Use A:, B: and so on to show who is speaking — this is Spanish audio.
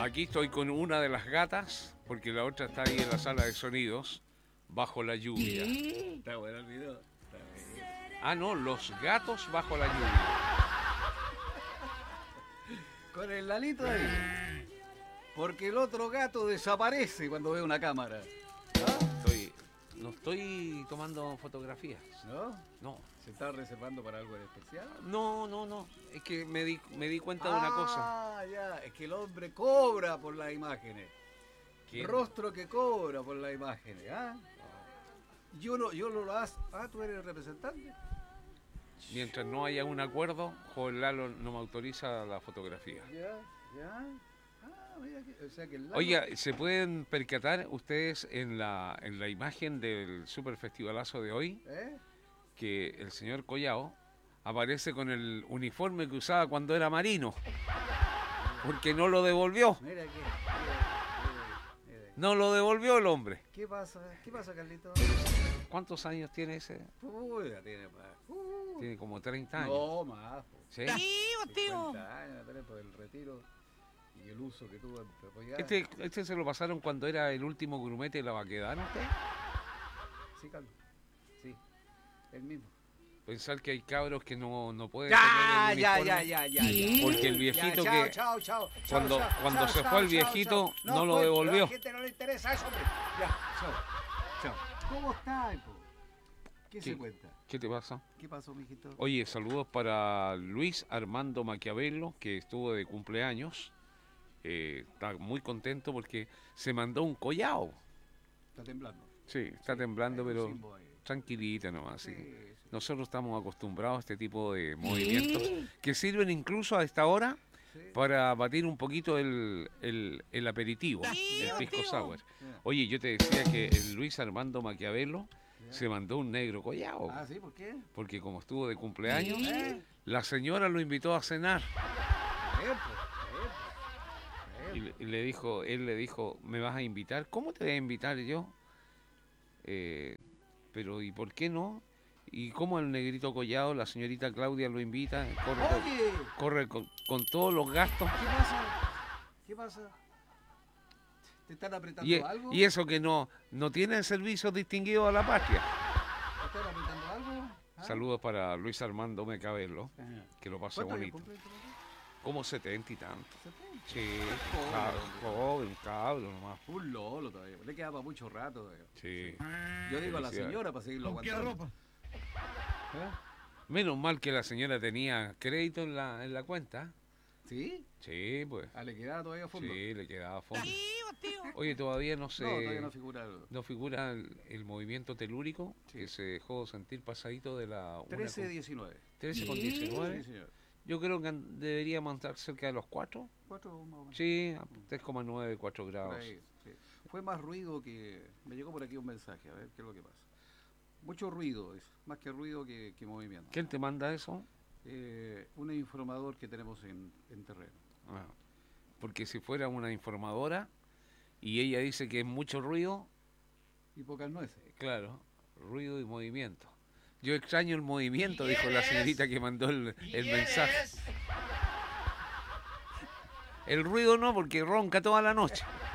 A: Aquí estoy con una de las gatas, porque la otra está ahí en la sala de sonidos, bajo la lluvia.
B: Está bueno el video.
A: Ah, no, los gatos bajo la lluvia.
B: Con el Lalito ahí. Porque el otro gato desaparece cuando ve una cámara.
A: No estoy tomando fotografías.
B: ¿No?
A: No.
B: ¿Se está reservando para algo en especial?
A: No. Es que me di cuenta de una cosa.
B: Ah, ya. Es que el hombre cobra por las imágenes.
A: ¿Quién?
B: Rostro que cobra por las imágenes, ¿ah? Yo no lo hago. Ah, tú eres el representante.
A: Mientras no haya un acuerdo, Joven Lalo no me autoriza la fotografía.
B: Ya. Ah, mira que, o sea que el Lalo...
A: Oiga, ¿se pueden percatar ustedes en la imagen del super festivalazo de hoy que el señor Collao aparece con el uniforme que usaba cuando era marino? Porque no lo devolvió.
B: Mira que...
A: No lo devolvió el hombre.
B: ¿Qué pasa, Carlito?
A: ¿Cuántos años tiene ese?
B: Uy, ya tiene más.
A: Tiene como 30 años.
B: No, más.
A: ¿Sí?
B: Tío. 50 años, por el retiro y el uso que tuvo en Pepollá.
A: Este se lo pasaron cuando era el último grumete de la Baquedano, ¿usted?
B: Sí, Carlos. Sí, el mismo.
A: Pensar que hay cabros que no pueden
B: Ya.
A: porque el viejito
B: Chao.
A: Cuando se fue el viejito no lo devolvió.
B: A la gente no le interesa eso, hombre. Ya, chao. ¿Cómo está, hijo? ¿Qué se cuenta?
A: ¿Qué te pasa?
B: ¿Qué pasó, mijito?
A: Oye, saludos para Luis Armando Maquiavelo, que estuvo de cumpleaños. Está muy contento porque se mandó un collao.
B: Está temblando.
A: Sí, está temblando, pero tranquilita nomás.
B: Sí.
A: Nosotros estamos acostumbrados a este tipo de movimientos que sirven incluso a esta hora para batir un poquito el aperitivo, el pisco sour. Oye, yo te decía que el Luis Armando Maquiavelo se mandó un negro collao.
B: Ah, ¿sí? ¿Por qué?
A: Porque como estuvo de cumpleaños, la señora lo invitó a cenar. Y él le dijo, ¿me vas a invitar? ¿Cómo te voy a invitar yo? Pero ¿y por qué no? ¿Y cómo el negrito collado, la señorita Claudia lo invita? Corre con todos los gastos.
B: ¿Qué pasa? ¿Te están apretando algo?
A: Y eso que no tienen servicios distinguidos a la patria.
B: ¿Te están apretando algo? ¿Ah?
A: Saludos para Luis Armando Mecabelo, que lo pase bonito. Como 70 y tanto.
B: ¿70?
A: Sí, joven, cabro nomás.
B: Un lolo todavía. Le queda para mucho rato todavía.
A: Sí.
B: Yo digo a la señora para seguirlo aguantando.
C: ¿Qué ropa?
A: Menos mal que la señora tenía crédito en la cuenta.
B: ¿Sí?
A: Sí, pues.
B: Ah, le quedaba todavía a fondo.
A: Sí, le quedaba a fondo. Oye, todavía no
B: todavía no figura algo.
A: No figura el movimiento telúrico que se dejó sentir pasadito de la
B: 13-19.
A: 13,19.
B: Sí, señor.
A: Yo creo que deberíamos estar cerca de los 4.
B: 4 más o menos.
A: Sí, 3,9, 4 grados.
B: Ahí, sí. Fue más ruido que... Me llegó por aquí un mensaje, a ver qué es lo que pasa. Mucho ruido, más que ruido que movimiento.
A: ¿Quién te manda eso?
B: Un informador que tenemos en terreno.
A: Ah, porque si fuera una informadora y ella dice que es mucho ruido...
B: Y pocas nueces.
A: Claro, ruido y movimiento. Yo extraño el movimiento, dijo la señorita que mandó el mensaje. El ruido no, porque ronca toda la noche.